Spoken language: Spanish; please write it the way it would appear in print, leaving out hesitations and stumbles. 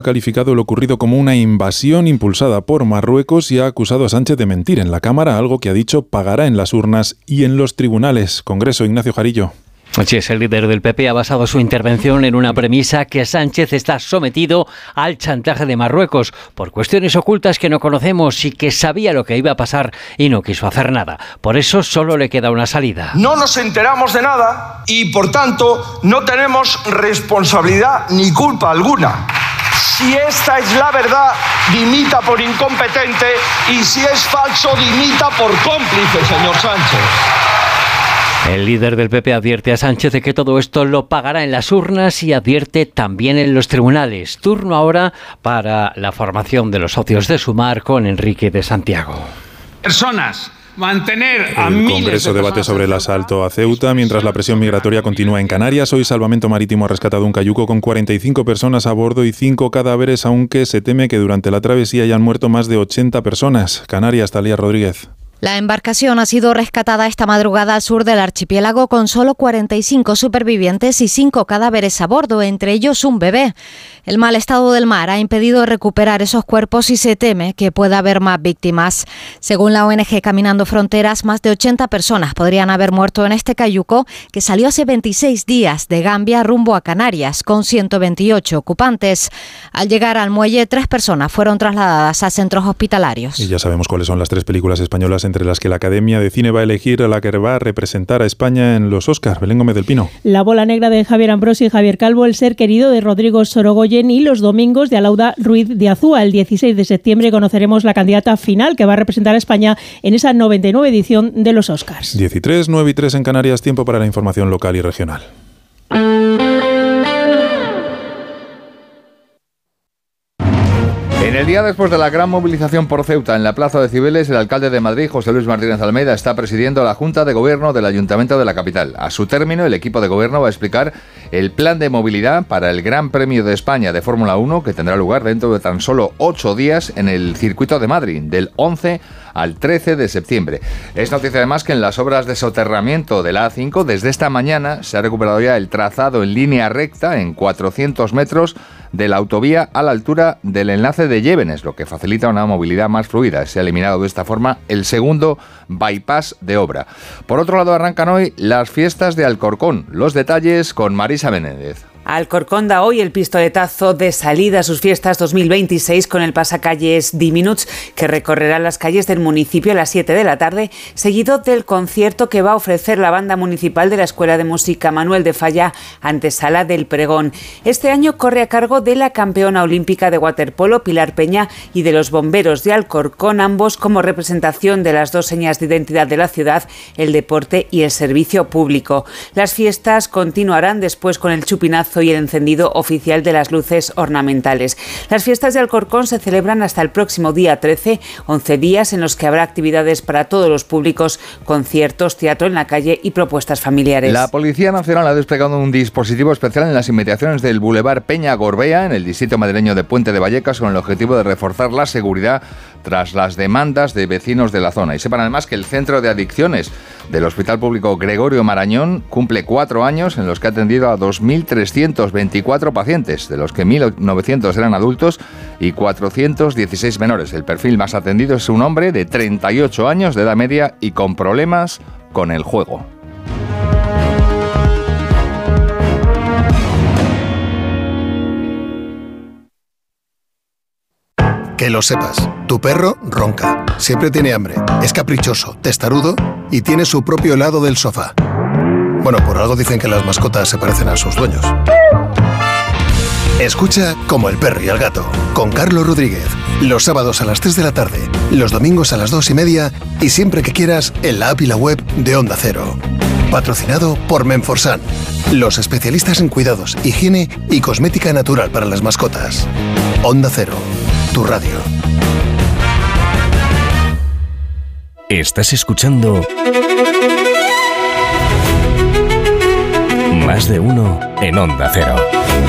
Ha calificado lo ocurrido como una invasión impulsada por Marruecos y ha acusado a Sánchez de mentir en la Cámara, algo que ha dicho pagará en las urnas y en los tribunales. Congreso, Ignacio Jarillo. Así es, el líder del PP ha basado su intervención en una premisa que Sánchez está sometido al chantaje de Marruecos por cuestiones ocultas que no conocemos y que sabía lo que iba a pasar y no quiso hacer nada. Por eso solo le queda una salida. No nos enteramos de nada y, por tanto, no tenemos responsabilidad ni culpa alguna. Si esta es la verdad, dimita por incompetente, y si es falso, dimita por cómplice, señor Sánchez. El líder del PP advierte a Sánchez de que todo esto lo pagará en las urnas y advierte también en los tribunales. Turno ahora para la formación de los socios de Sumar con Enrique de Santiago. Personas. Mantener a el Congreso debate sobre el asalto a Ceuta mientras la presión migratoria continúa en Canarias. Hoy Salvamento Marítimo ha rescatado un cayuco con 45 personas a bordo y 5 cadáveres, aunque se teme que durante la travesía hayan muerto más de 80 personas. Canarias, Talía Rodríguez. La embarcación ha sido rescatada esta madrugada al sur del archipiélago con solo 45 supervivientes y 5 cadáveres a bordo, entre ellos un bebé. El mal estado del mar ha impedido recuperar esos cuerpos y se teme que pueda haber más víctimas. Según la ONG Caminando Fronteras, más de 80 personas podrían haber muerto en este cayuco que salió hace 26 días de Gambia rumbo a Canarias con 128 ocupantes. Al llegar al muelle, 3 personas fueron trasladadas a centros hospitalarios. Y ya sabemos cuáles son las 3 películas españolas entre las que la Academia de Cine va a elegir a la que va a representar a España en los Oscars. Belén Gómez del Pino. La bola negra de Javier Ambrosi y Javier Calvo, El ser querido de Rodrigo Sorogoyen y Los domingos de Alauda Ruiz de Azúa. El 16 de septiembre conoceremos la candidata final que va a representar a España en esa 99 edición de los Oscars. 13, 9 y 3 en Canarias, tiempo para la información local y regional. En el día después de la gran movilización por Ceuta en la Plaza de Cibeles, el alcalde de Madrid, José Luis Martínez Almeida, está presidiendo la Junta de Gobierno del Ayuntamiento de la capital. A su término, el equipo de gobierno va a explicar el plan de movilidad para el Gran Premio de España de Fórmula 1, que tendrá lugar dentro de tan solo 8 días en el circuito de Madrid, del 11 al 13 de septiembre. Es noticia además que en las obras de soterramiento de la A5, desde esta mañana se ha recuperado ya el trazado en línea recta en 400 metros de la autovía a la altura del enlace de Llévenes, lo que facilita una movilidad más fluida. Se ha eliminado de esta forma el segundo bypass de obra. Por otro lado, arrancan hoy las fiestas de Alcorcón. Los detalles con Marisa Menéndez. Alcorcón da hoy el pistoletazo de salida a sus fiestas 2026 con el pasacalles Diminuts, que recorrerá las calles del municipio a las 7 de la tarde, seguido del concierto que va a ofrecer la banda municipal de la Escuela de Música Manuel de Falla, antesala del pregón. Este año corre a cargo de la campeona olímpica de waterpolo Pilar Peña y de los bomberos de Alcorcón, ambos como representación de las dos señas de identidad de la ciudad, el deporte y el servicio público. Las fiestas continuarán después con el chupinazo y el encendido oficial de las luces ornamentales. Las fiestas de Alcorcón se celebran hasta el próximo día 13, 11 días en los que habrá actividades para todos los públicos, conciertos, teatro en la calle y propuestas familiares. La Policía Nacional ha desplegado un dispositivo especial en las inmediaciones del Boulevard Peña Gorbea, en el distrito madrileño de Puente de Vallecas, con el objetivo de reforzar la seguridad tras las demandas de vecinos de la zona. Y sepan además que el Centro de Adicciones del Hospital Público Gregorio Marañón cumple 4 años en los que ha atendido a 2.324 pacientes, de los que 1.900 eran adultos y 416 menores. El perfil más atendido es un hombre de 38 años de edad media y con problemas con el juego. Que lo sepas, tu perro ronca, siempre tiene hambre, es caprichoso, testarudo y tiene su propio helado del sofá. Bueno, por algo dicen que las mascotas se parecen a sus dueños. Escucha Como el perro y el gato, con Carlos Rodríguez, los sábados a las 3 de la tarde, los domingos a las 2:30 y siempre que quieras en la app y la web de Onda Cero. Patrocinado por Menforsan, los especialistas en cuidados, higiene y cosmética natural para las mascotas. Onda Cero, tu radio. Estás escuchando Más de Uno en Onda Cero.